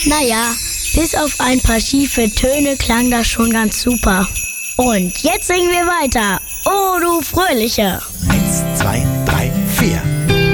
Naja, bis auf ein paar schiefe Töne klang das schon ganz super. Und jetzt singen wir weiter. Oh, du Fröhliche. 1, 2,